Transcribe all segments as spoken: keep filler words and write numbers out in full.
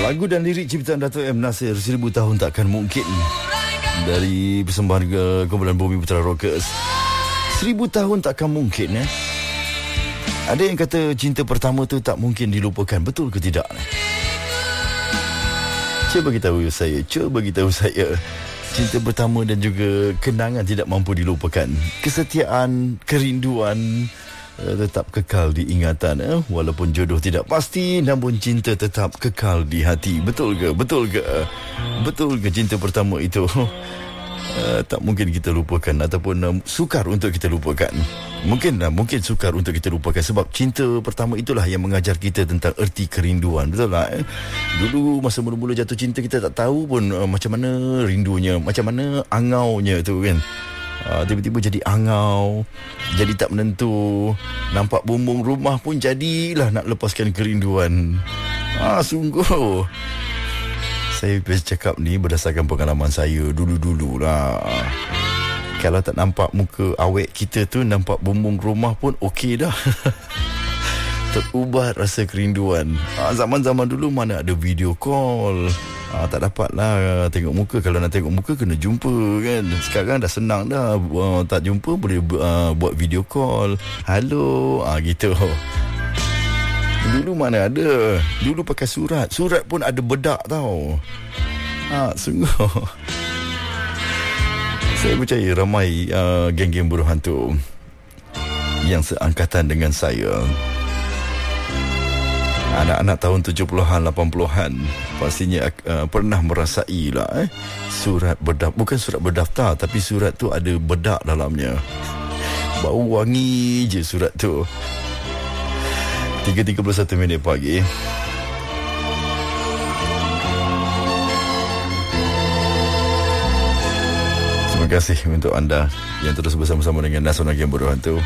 Lagu dan lirik ciptaan Dato' M. Nasir, Seribu Tahun Takkan Mungkin, dari persembahan uh, kumpulan Bumi Putra Rockers. Seribu tahun takkan mungkin, eh? Ada yang kata cinta pertama tu tak mungkin dilupakan. Betul ke tidak? Cuba beritahu saya, cuba beritahu saya. Cinta pertama dan juga kenangan tidak mampu dilupakan. Kesetiaan, kerinduan uh, tetap kekal di ingatan, eh? Walaupun jodoh tidak pasti, namun cinta tetap kekal di hati. Betul ke? Betul ke? Betul ke cinta pertama itu uh, tak mungkin kita lupakan, ataupun uh, sukar untuk kita lupakan. Mungkin lah, mungkin sukar untuk kita lupakan, sebab cinta pertama itulah yang mengajar kita tentang erti kerinduan. Betul lah, eh? Dulu masa mula-mula jatuh cinta, kita tak tahu pun uh, macam mana rindunya, macam mana angaunya tu kan. Uh, tiba-tiba jadi angau, jadi tak menentu. Nampak bumbung rumah pun jadilah nak lepaskan kerinduan. Ah, sungguh. Saya biasa cakap ni berdasarkan pengalaman saya dulu-dulu lah. Kalau tak nampak muka awet kita tu, nampak bumbung rumah pun okey dah. Terubat rasa kerinduan. Ah, zaman-zaman dulu mana ada video call. Ah, tak dapat lah tengok muka. Kalau nak tengok muka kena jumpa kan. Sekarang dah senang dah. Uh, tak jumpa boleh uh, buat video call. Halo, ah, gitu. Dulu mana ada. Dulu pakai surat. Surat pun ada bedak tau. Ah, sungguh. Saya percaya ramai uh, geng-geng buruh hantu yang seangkatan dengan saya. Anak-anak tahun tujuh puluhan, lapan puluhan pastinya uh, pernah merasai lah, eh? Surat berdaftar. Bukan surat berdaftar, tapi surat tu ada bedak dalamnya. Bau wangi je surat tu. tiga tiga puluh satu minit pagi. Terima kasih untuk anda yang terus bersama-sama dengan Nasional Game Buruh Hantu.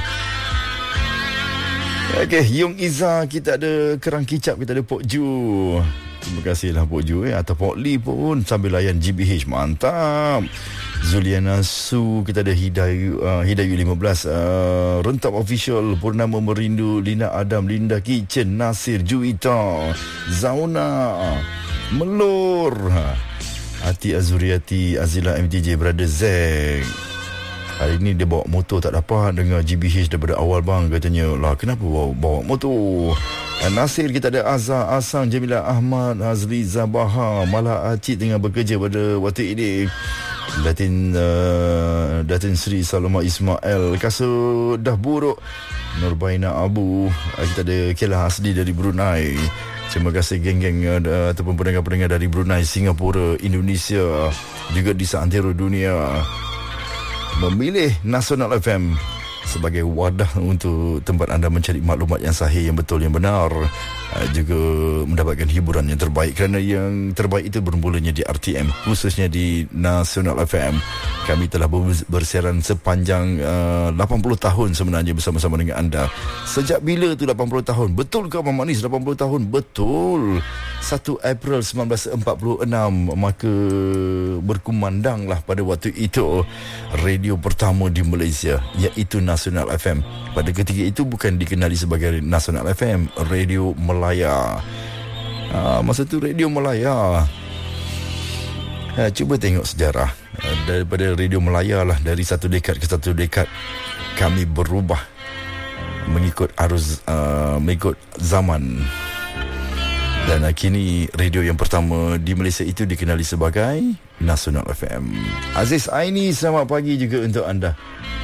Okey, Yung Iza, kita ada Kerang Kicap, kita ada Pok Ju. Terima kasihlah Pok Ju, eh. Atau Pok Lee pun sambil layan G B H. Mantap. Zuliana Su, kita ada Hidayu, uh, Hidayu lima belas, uh, Rentap Official, Purnama Merindu, Lina Adam, Linda Kitchen, Nasir, Juwita, Zauna, Melur, Ati Azuriati, Azila M T J, Brother Zack. Hari ni dia bawa motor, tak dapat dengar G B H daripada awal bang. Katanya, lah kenapa bawa, bawa motor? Nasir, kita ada Azhar, Asang, Jamila Ahmad, Hazli Zabaha, Malah Acik tengah bekerja pada waktu ini. Datin uh, Datin Sri Saloma Ismail, kasut dah buruk. Nurbaina Abu, uh, kita ada Kela Hasdi dari Brunei. Terima kasih geng-geng uh, ataupun pendengar-pendengar dari Brunei, Singapura, Indonesia, juga di seantero dunia memilih Nasional F M sebagai wadah untuk tempat anda mencari maklumat yang sahih, yang betul, yang benar, uh, juga mendapatkan hiburan yang terbaik, kerana yang terbaik itu bermulanya di R T M, khususnya di Nasional F M. Kami telah bersiaran sepanjang uh, lapan puluh tahun sebenarnya bersama-sama dengan anda. Sejak bila tu lapan puluh tahun? Betul ke Abang Manis lapan puluh tahun? Betul. satu April seribu sembilan ratus empat puluh enam, maka berkumandanglah pada waktu itu radio pertama di Malaysia, iaitu Nasional F M. Pada ketika itu bukan dikenali sebagai Nasional F M, Radio Melaya. Ha, masa tu Radio Melaya. Ha, cuba tengok sejarah. Ha, daripada Radio Melaya lah, dari satu dekad ke satu dekad kami berubah mengikut arus, uh, mengikut zaman. Dan uh, kini radio yang pertama di Malaysia itu dikenali sebagai Nasional F M. Aziz Aini, selamat pagi juga untuk anda.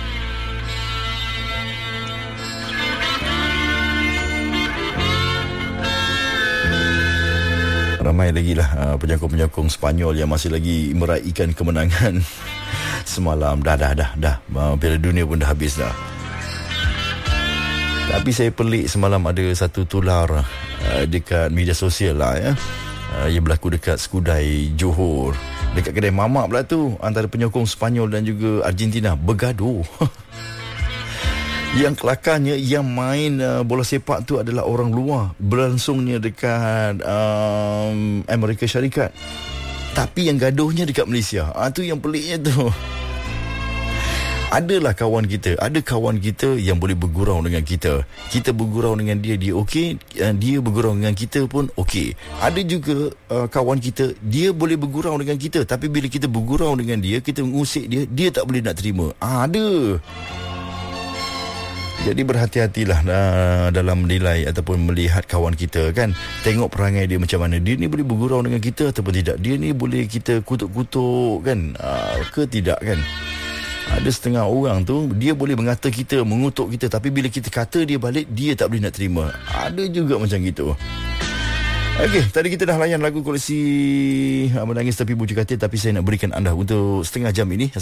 Ramai lagi lah uh, penyokong-penyokong Sepanyol yang masih lagi meraihkan kemenangan semalam. Dah, dah, dah, dah. Uh, Piala Dunia pun dah habis dah. Tapi saya pelik semalam ada satu tular uh, dekat media sosial lah, ya. Uh, yang berlaku dekat Skudai, Johor. Dekat kedai mamak pula tu, antara penyokong Sepanyol dan juga Argentina bergaduh. Yang kelakarnya, yang main uh, bola sepak tu adalah orang luar, berlangsungnya dekat um, Amerika Syarikat, tapi yang gaduhnya dekat Malaysia. Ah, tu yang peliknya tu. Adalah kawan kita, ada kawan kita yang boleh bergurau dengan kita. Kita bergurau dengan dia, dia okey, dia bergurau dengan kita pun okey. Ada juga uh, kawan kita, dia boleh bergurau dengan kita, tapi bila kita bergurau dengan dia, kita mengusik dia, dia tak boleh nak terima. Ah, ada. Jadi berhati-hatilah uh, dalam menilai ataupun melihat kawan kita kan. Tengok perangai dia macam mana. Dia ni boleh bergurau dengan kita ataupun tidak. Dia ni boleh kita kutuk-kutuk kan, uh, ke tidak kan. Ada setengah orang tu, dia boleh mengata kita, mengutuk kita, tapi bila kita kata dia balik, dia tak boleh nak terima. Ada juga macam gitu. Okey, tadi kita dah layan lagu koleksi uh, Menangis Tapi Bujuk Katil, tapi saya nak berikan anda untuk setengah jam ini